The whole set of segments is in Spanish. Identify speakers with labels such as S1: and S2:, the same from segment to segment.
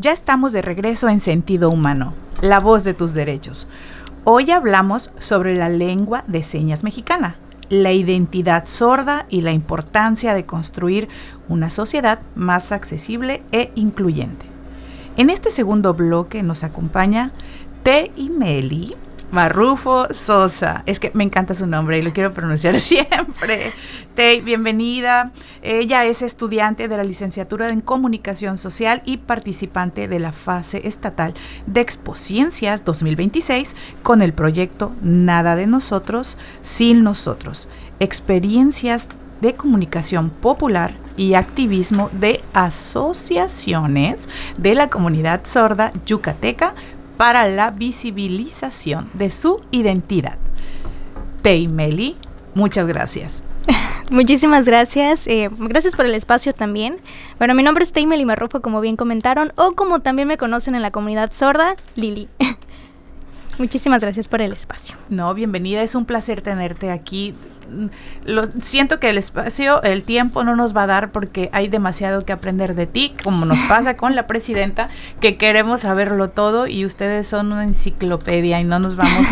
S1: Ya estamos de regreso en Sentido Humano, la voz de tus derechos. Hoy hablamos sobre la lengua de señas mexicana, la identidad sorda y la importancia de construir una sociedad más accesible e incluyente. En este segundo bloque nos acompaña Teimeli Marrufo Sosa. Es que me encanta su nombre y lo quiero pronunciar siempre. Tei, bienvenida. Ella es estudiante de la licenciatura en Comunicación Social y participante de la fase estatal de Expociencias 2026 con el proyecto Nada de Nosotros sin Nosotros. Experiencias de comunicación popular y activismo de asociaciones de la comunidad sorda yucateca para la visibilización de su identidad. Teimeli, muchas gracias.
S2: Muchísimas gracias. Gracias por el espacio también. Bueno, mi nombre es Teimeli Marrufo, como bien comentaron, o como también me conocen en la comunidad sorda, Lili. Muchísimas gracias por el espacio.
S1: No, bienvenida, es un placer tenerte aquí. Siento que el tiempo no nos va a dar porque hay demasiado que aprender de ti, como nos pasa con la presidenta, que queremos saberlo todo y ustedes son una enciclopedia y no nos vamos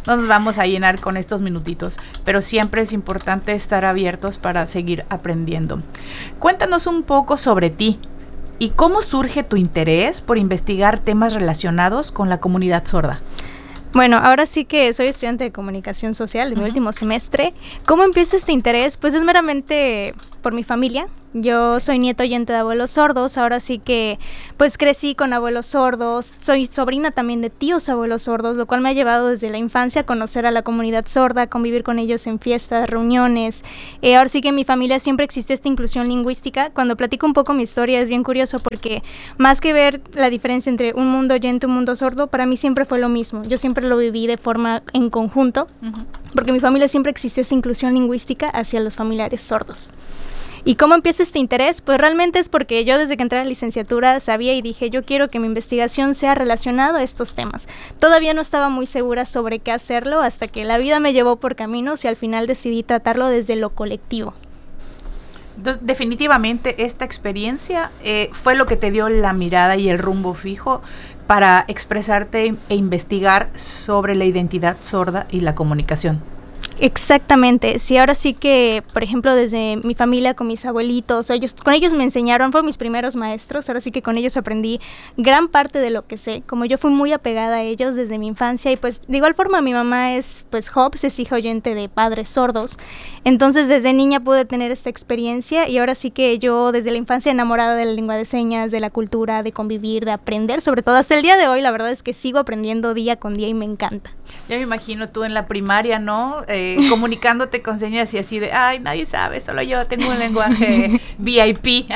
S1: a llenar con estos minutitos, pero siempre es importante estar abiertos para seguir aprendiendo. Cuéntanos un poco sobre ti y cómo surge tu interés por investigar temas relacionados con la comunidad sorda.
S2: Bueno, ahora sí que soy estudiante de comunicación social de mi último semestre. ¿Cómo empieza este interés? Pues es meramente por mi familia. Yo soy nieto oyente de abuelos sordos, ahora sí que pues crecí con abuelos sordos, soy sobrina también de tíos abuelos sordos, lo cual me ha llevado desde la infancia a conocer a la comunidad sorda, convivir con ellos en fiestas, reuniones. Ahora sí que en mi familia siempre existió esta inclusión lingüística. Cuando platico un poco mi historia es bien curioso porque más que ver la diferencia entre un mundo oyente y un mundo sordo, para mí siempre fue lo mismo. Yo siempre lo viví de forma en conjunto, porque en mi familia siempre existió esta inclusión lingüística hacia los familiares sordos. ¿Y cómo empieza este interés? Pues realmente es porque yo desde que entré a la licenciatura sabía y dije, yo quiero que mi investigación sea relacionada a estos temas. Todavía no estaba muy segura sobre qué hacerlo hasta que la vida me llevó por caminos y al final decidí tratarlo desde lo colectivo.
S1: Entonces, definitivamente esta experiencia fue lo que te dio la mirada y el rumbo fijo para expresarte e investigar sobre la identidad sorda y la comunicación.
S2: Exactamente, sí, ahora sí que, por ejemplo, desde mi familia con mis abuelitos, con ellos me enseñaron, fueron mis primeros maestros, ahora sí que con ellos aprendí gran parte de lo que sé, como yo fui muy apegada a ellos desde mi infancia y pues de igual forma mi mamá es pues Hobbs, es hija oyente de padres sordos, entonces desde niña pude tener esta experiencia y ahora sí que yo desde la infancia enamorada de la lengua de señas, de la cultura, de convivir, de aprender, sobre todo hasta el día de hoy, la verdad es que sigo aprendiendo día con día y me encanta.
S1: Ya me imagino tú en la primaria, ¿no? Comunicándote con señas y así de, ay, nadie sabe, solo yo tengo un lenguaje VIP.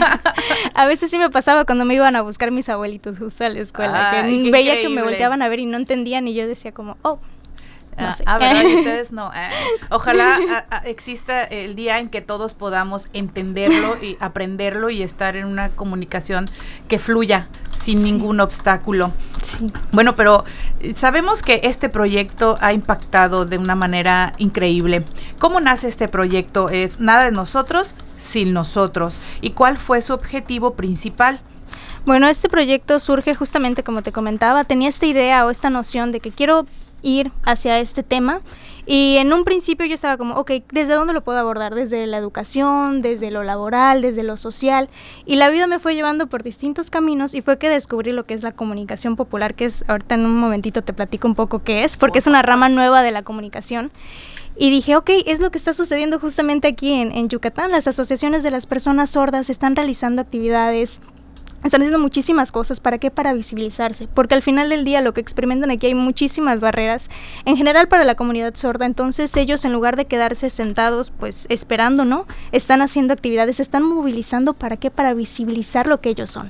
S2: A veces sí me pasaba cuando me iban a buscar mis abuelitos justo a la escuela, que veía increíble que me volteaban a ver y no entendían y yo decía como, no sé.
S1: ¿Verdad? Y ustedes no. Ojalá exista el día en que todos podamos entenderlo y aprenderlo y estar en una comunicación que fluya sin ningún obstáculo.
S2: Sí.
S1: Bueno, pero sabemos que este proyecto ha impactado de una manera increíble. ¿Cómo nace este proyecto? Es Nada de Nosotros sin Nosotros. ¿Y cuál fue su objetivo principal?
S2: Bueno, este proyecto surge justamente como te comentaba, tenía esta idea o esta noción de que quiero ir hacia este tema y en un principio yo estaba como, ¿desde dónde lo puedo abordar? Desde la educación, desde lo laboral, desde lo social y la vida me fue llevando por distintos caminos y fue que descubrí lo que es la comunicación popular, que es, ahorita en un momentito te platico un poco qué es, porque es una rama nueva de la comunicación. Y dije, es lo que está sucediendo justamente aquí en Yucatán. Las asociaciones de las personas sordas están realizando actividades, están haciendo muchísimas cosas. ¿Para qué? Para visibilizarse, porque al final del día lo que experimentan aquí hay muchísimas barreras, en general para la comunidad sorda, entonces ellos en lugar de quedarse sentados pues esperando, ¿no? Están haciendo actividades, se están movilizando. ¿Para qué? Para visibilizar lo que ellos son.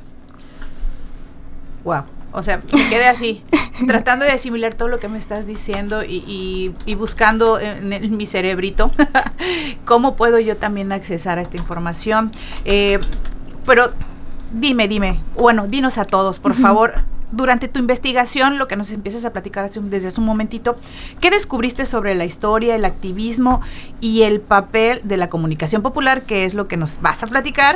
S1: Wow. O sea, me quedé así, tratando de asimilar todo lo que me estás diciendo y buscando en mi cerebrito cómo puedo yo también accesar a esta información. Pero dime, bueno, dinos a todos, por favor, durante tu investigación, lo que nos empiezas a platicar desde hace un momentito, ¿qué descubriste sobre la historia, el activismo y el papel de la comunicación popular, que es lo que nos vas a platicar,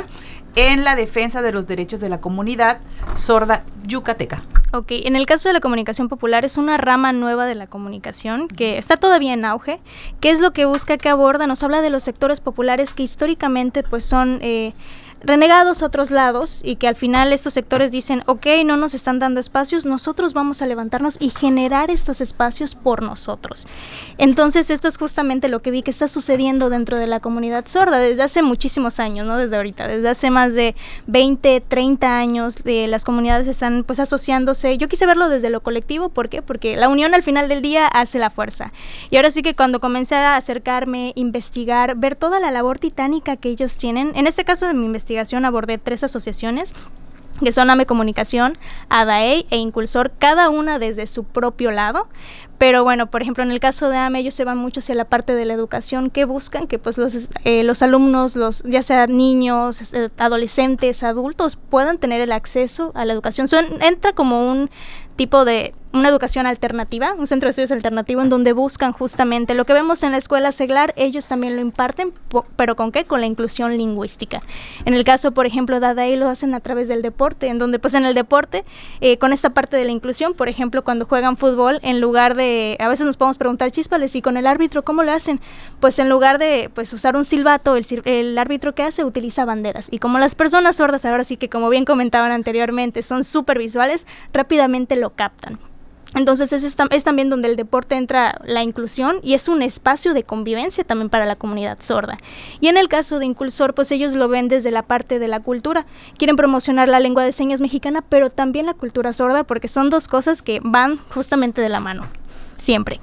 S1: en la defensa de los derechos de la comunidad sorda yucateca.
S2: Ok, en el caso de la comunicación popular es una rama nueva de la comunicación que está todavía en auge. ¿Qué es lo que busca, que aborda? Nos habla de los sectores populares que históricamente pues son renegados a otros lados y que al final estos sectores dicen, ok, no nos están dando espacios, nosotros vamos a levantarnos y generar estos espacios por nosotros. Entonces esto es justamente lo que vi que está sucediendo dentro de la comunidad sorda desde hace muchísimos años, no desde ahorita, desde hace más de 20, 30 años las comunidades están pues asociándose. Yo quise verlo desde lo colectivo, ¿por qué? Porque la unión al final del día hace la fuerza. Y ahora sí que cuando comencé a acercarme, investigar, ver toda la labor titánica que ellos tienen, en este caso de mi investigación abordé 3 asociaciones que son AME Comunicación, ADAEI e Inculsor, cada una desde su propio lado. Pero bueno, por ejemplo, en el caso de AME, ellos se van mucho hacia la parte de la educación, que buscan que pues los alumnos, ya sean niños, adolescentes, adultos, puedan tener el acceso a la educación. Entra como un tipo de una educación alternativa, un centro de estudios alternativo en donde buscan justamente lo que vemos en la escuela seglar, ellos también lo imparten, pero ¿con qué? Con la inclusión lingüística. En el caso, por ejemplo, de ADAEI lo hacen a través del deporte, en donde pues en el deporte, con esta parte de la inclusión, por ejemplo, cuando juegan fútbol, en lugar de, a veces nos podemos preguntar, chíspales, ¿y con el árbitro cómo lo hacen? Pues en lugar de pues usar un silbato, el árbitro que hace utiliza banderas, y como las personas sordas ahora sí que, como bien comentaban anteriormente, son súper visuales, rápidamente lo captan. Entonces es también donde el deporte entra la inclusión y es un espacio de convivencia también para la comunidad sorda. Y en el caso de Inculsor, pues ellos lo ven desde la parte de la cultura. Quieren promocionar la lengua de señas mexicana, pero también la cultura sorda, porque son 2 cosas que van justamente de la mano, siempre.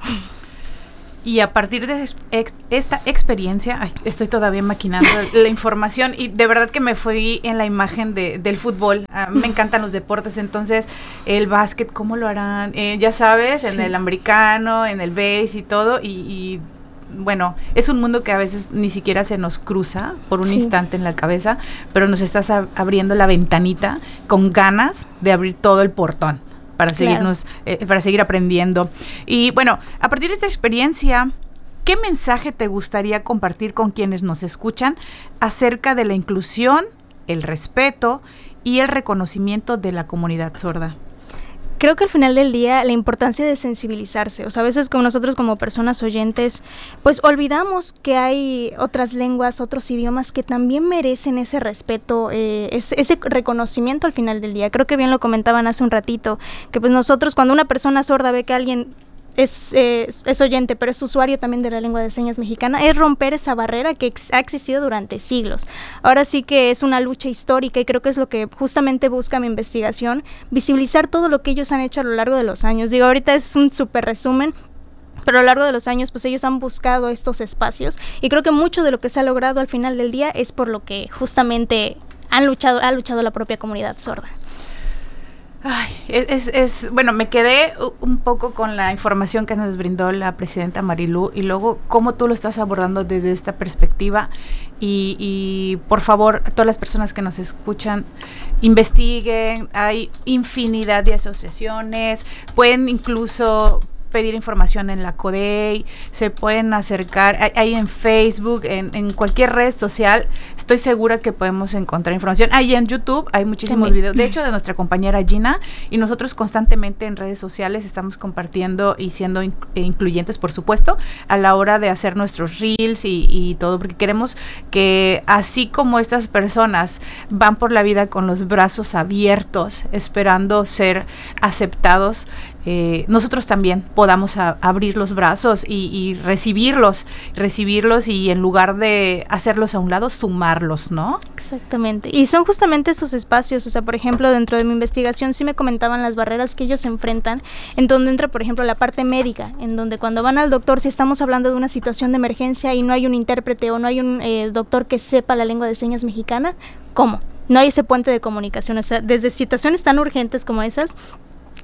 S1: Y a partir de esta experiencia, estoy todavía maquinando la información y de verdad que me fui en la imagen del fútbol. Me encantan los deportes, entonces el básquet, ¿cómo lo harán? Ya sabes, sí. En el americano, en el base y todo, y bueno, es un mundo que a veces ni siquiera se nos cruza por un instante en la cabeza, pero nos estás abriendo la ventanita con ganas de abrir todo el portón para seguirnos, para seguir aprendiendo. Y bueno, a partir de esta experiencia, ¿qué mensaje te gustaría compartir con quienes nos escuchan acerca de la inclusión, el respeto y el reconocimiento de la comunidad sorda?
S2: Creo que al final del día la importancia de sensibilizarse, o sea, a veces como nosotros como personas oyentes, pues olvidamos que hay otras lenguas, otros idiomas que también merecen ese respeto, ese reconocimiento al final del día. Creo que bien lo comentaban hace un ratito, que pues nosotros cuando una persona sorda ve que alguien es oyente, pero es usuario también de la lengua de señas mexicana, es romper esa barrera que ha existido durante siglos. Ahora sí que es una lucha histórica y creo que es lo que justamente busca mi investigación, visibilizar todo lo que ellos han hecho a lo largo de los años. Digo, ahorita es un súper resumen, pero a lo largo de los años pues ellos han buscado estos espacios y creo que mucho de lo que se ha logrado al final del día es por lo que justamente ha luchado la propia comunidad sorda.
S1: Ay, bueno, me quedé un poco con la información que nos brindó la presidenta Marilú y luego cómo tú lo estás abordando desde esta perspectiva y por favor, a todas las personas que nos escuchan, investiguen, hay infinidad de asociaciones, pueden incluso pedir información en la CODEI, se pueden acercar, hay en Facebook, en cualquier red social, estoy segura que podemos encontrar información. Ahí en YouTube hay muchísimos videos, de hecho de nuestra compañera Gina, y nosotros constantemente en redes sociales estamos compartiendo y siendo incluyentes, por supuesto, a la hora de hacer nuestros reels y todo, porque queremos que así como estas personas van por la vida con los brazos abiertos, esperando ser aceptados, nosotros también podamos abrir los brazos y recibirlos y en lugar de hacerlos a un lado, sumarlos, ¿no?
S2: Exactamente, y son justamente esos espacios, o sea, por ejemplo, dentro de mi investigación sí me comentaban las barreras que ellos enfrentan, en donde entra, por ejemplo, la parte médica, en donde cuando van al doctor, si estamos hablando de una situación de emergencia y no hay un intérprete o no hay un doctor que sepa la lengua de señas mexicana, ¿cómo? No hay ese puente de comunicación, o sea, desde situaciones tan urgentes como esas,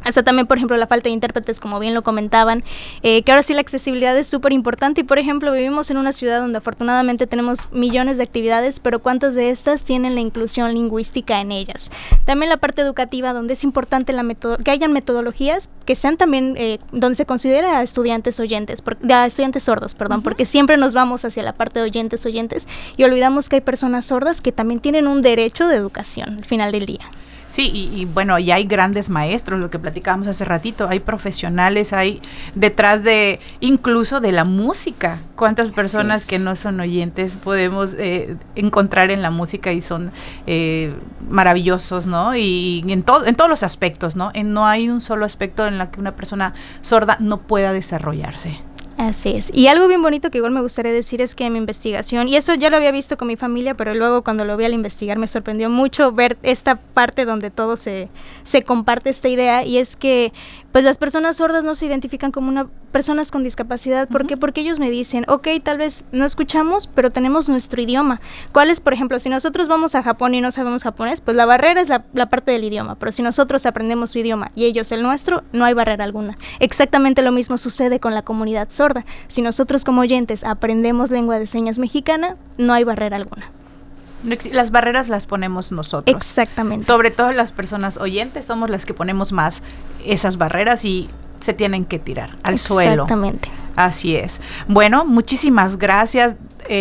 S2: Hasta también, por ejemplo, la falta de intérpretes, como bien lo comentaban, que ahora sí la accesibilidad es súper importante y, por ejemplo, vivimos en una ciudad donde afortunadamente tenemos millones de actividades, pero ¿cuántas de estas tienen la inclusión lingüística en ellas? También la parte educativa, donde es importante que hayan metodologías que sean también, donde se considera a estudiantes oyentes, a estudiantes sordos, perdón, porque siempre nos vamos hacia la parte de oyentes y olvidamos que hay personas sordas que también tienen un derecho de educación al final del día.
S1: Sí, y bueno, y hay grandes maestros, lo que platicábamos hace ratito, hay profesionales, hay detrás de, incluso de la música, cuántas personas que no son oyentes podemos encontrar en la música y son maravillosos, ¿no? Y en todos los aspectos, ¿no? No hay un solo aspecto en el que una persona sorda no pueda desarrollarse.
S2: Así es. Y algo bien bonito que igual me gustaría decir es que en mi investigación, y eso ya lo había visto con mi familia, pero luego cuando lo vi al investigar me sorprendió mucho ver esta parte donde todo se comparte esta idea, y es que pues las personas sordas no se identifican como personas con discapacidad. ¿Por qué? Porque ellos me dicen, ok, tal vez no escuchamos, pero tenemos nuestro idioma. ¿Cuál es, por ejemplo, si nosotros vamos a Japón y no sabemos japonés, pues la barrera es la parte del idioma, pero si nosotros aprendemos su idioma y ellos el nuestro, no hay barrera alguna. Exactamente lo mismo sucede con la comunidad sorda. Si nosotros como oyentes aprendemos lengua de señas mexicana, no hay barrera alguna.
S1: Las barreras las ponemos nosotros.
S2: Exactamente.
S1: Sobre todo las personas oyentes somos las que ponemos más esas barreras y se tienen que tirar al suelo.
S2: Exactamente.
S1: Así es. Bueno, muchísimas gracias.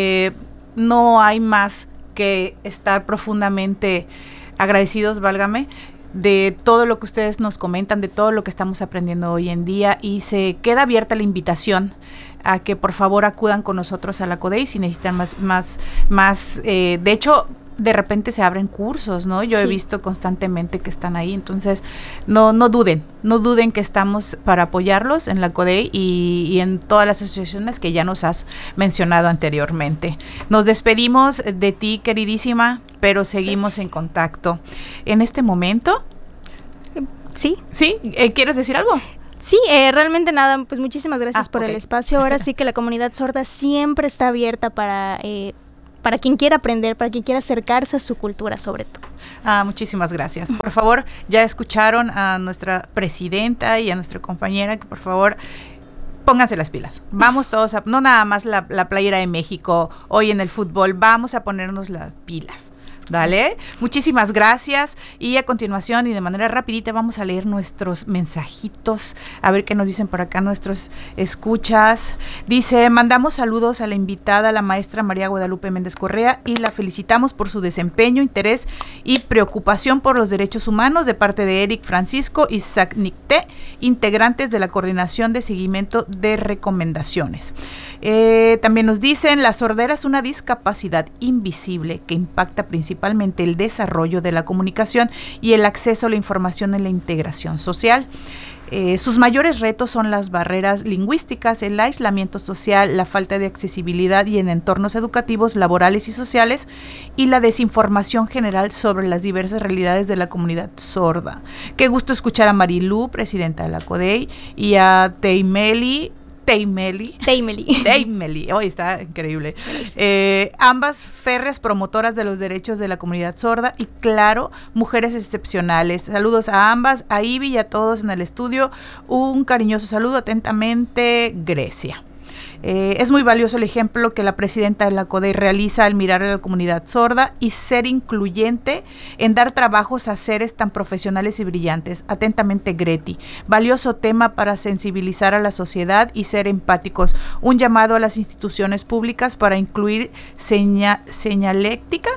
S1: No hay más que estar profundamente agradecidos, válgame, de todo lo que ustedes nos comentan, de todo lo que estamos aprendiendo hoy en día, y se queda abierta la invitación a que por favor acudan con nosotros a la CODEI si necesitan más, de hecho, de repente se abren cursos, ¿no? Yo he visto constantemente que están ahí, entonces no duden que estamos para apoyarlos en la CODEI y en todas las asociaciones que ya nos has mencionado anteriormente. Nos despedimos de ti, queridísima, pero seguimos en contacto. En este momento...
S2: ¿Sí?
S1: ¿Quieres decir algo?
S2: Sí, realmente nada, pues muchísimas gracias por el espacio. Ahora sí que la comunidad sorda siempre está abierta para quien quiera aprender, para quien quiera acercarse a su cultura sobre todo.
S1: Muchísimas gracias. Por favor, ya escucharon a nuestra presidenta y a nuestra compañera, que por favor pónganse las pilas. Vamos todos no nada más la playera de México hoy en el fútbol, vamos a ponernos las pilas. Dale, muchísimas gracias, y a continuación y de manera rapidita vamos a leer nuestros mensajitos, a ver qué nos dicen por acá nuestros escuchas. Dice, mandamos saludos a la invitada, la maestra María Guadalupe Méndez Correa, y la felicitamos por su desempeño, interés y preocupación por los derechos humanos de parte de Eric Francisco y Zacnicté, integrantes de la Coordinación de Seguimiento de Recomendaciones. También nos dicen, la sordera es una discapacidad invisible que impacta principalmente el desarrollo de la comunicación y el acceso a la información en la integración social. Sus mayores retos son las barreras lingüísticas, el aislamiento social, la falta de accesibilidad y en entornos educativos, laborales y sociales, y la desinformación general sobre las diversas realidades de la comunidad sorda. Qué gusto escuchar a Marilú, presidenta de la CODEI, y a Teimeli, hoy está increíble. Ambas férreas promotoras de los derechos de la comunidad sorda y, claro, mujeres excepcionales. Saludos a ambas, a Ivy y a todos en el estudio. Un cariñoso saludo, atentamente, Grecia. Es muy valioso el ejemplo que la presidenta de la CODEI realiza al mirar a la comunidad sorda y ser incluyente en dar trabajos a seres tan profesionales y brillantes. Atentamente, Greti. Valioso tema para sensibilizar a la sociedad y ser empáticos. Un llamado a las instituciones públicas para incluir señalética,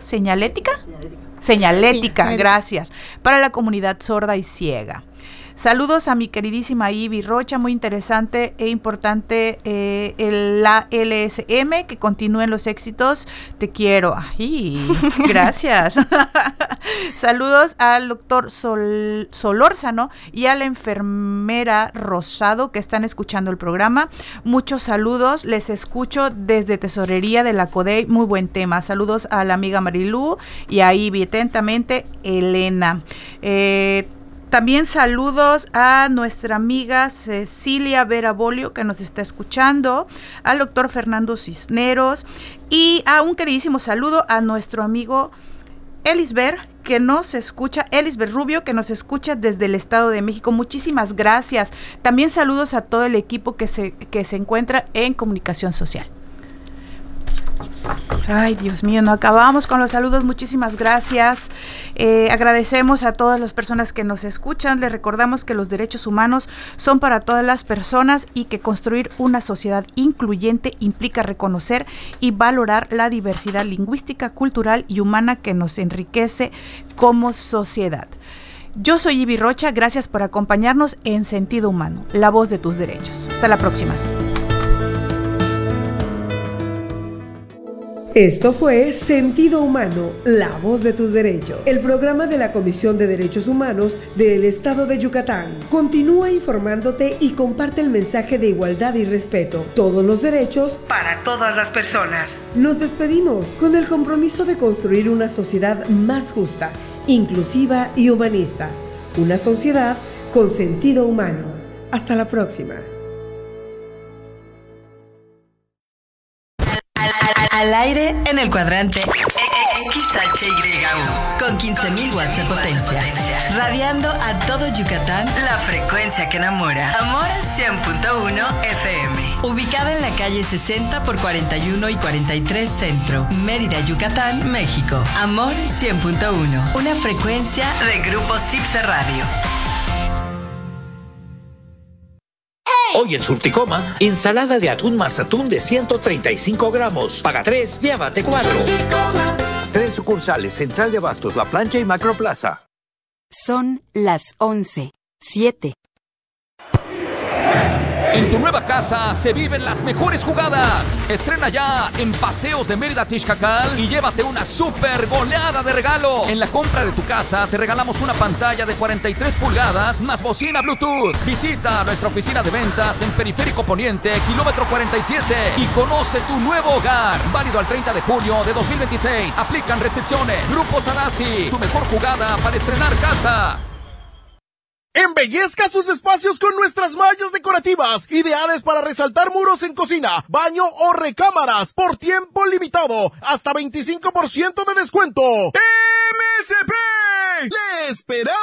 S1: gracias, para la comunidad sorda y ciega. Saludos a mi queridísima Ivy Rocha, muy interesante e importante la LSM, que continúen los éxitos, te quiero. Ay, gracias. Saludos al doctor Solórzano y a la enfermera Rosado que están escuchando el programa. Muchos saludos, les escucho desde Tesorería de la CODEI, muy buen tema. Saludos a la amiga Marilú y a Ivy, atentamente, Elena. También saludos a nuestra amiga Cecilia Vera Bolio, que nos está escuchando, al doctor Fernando Cisneros, y a un queridísimo saludo a nuestro amigo Elisber Rubio, que nos escucha desde el Estado de México. Muchísimas gracias. También saludos a todo el equipo que se encuentra en comunicación social. Ay, Dios mío, no acabamos con los saludos. Muchísimas gracias. Agradecemos a todas las personas que nos escuchan. Les recordamos que los derechos humanos son para todas las personas y que construir una sociedad incluyente implica reconocer y valorar la diversidad lingüística, cultural y humana que nos enriquece como sociedad. Yo soy Ivy Rocha. Gracias por acompañarnos en Sentido Humano, la voz de tus derechos. Hasta la próxima.
S3: Esto fue Sentido Humano, la voz de tus derechos, el programa de la Comisión de Derechos Humanos del Estado de Yucatán. Continúa informándote y comparte el mensaje de igualdad y respeto. Todos los derechos para todas las personas. Nos despedimos con el compromiso de construir una sociedad más justa, inclusiva y humanista. Una sociedad con sentido humano. Hasta la próxima.
S4: Al aire en el cuadrante XHYU con 15.000 watts de potencia, radiando a todo Yucatán la frecuencia que enamora. Amor 100.1 FM, ubicada en la calle 60 por 41 y 43 Centro, Mérida, Yucatán, México. Amor 100.1, una frecuencia de Grupo Cipse Radio.
S5: Hoy en Surticoma, ensalada de atún más atún de 135 gramos. Paga 3, llévate 4. 3 sucursales, Central de Abastos, La Plancha y Macroplaza.
S6: Son las 11:07.
S7: En tu nueva casa se viven las mejores jugadas. Estrena ya en Paseos de Mérida Tixcacal y llévate una super goleada de regalo. En la compra de tu casa te regalamos una pantalla de 43 pulgadas más bocina Bluetooth. Visita nuestra oficina de ventas en Periférico Poniente, kilómetro 47 y conoce tu nuevo hogar. Válido al 30 de julio de 2026. Aplican restricciones. Grupo Sadasi, tu mejor jugada para estrenar casa.
S8: Embellezca sus espacios con nuestras mallas decorativas, ideales para resaltar muros en cocina, baño o recámaras, por tiempo limitado, hasta 25% de descuento. MSP, ¡le esperamos!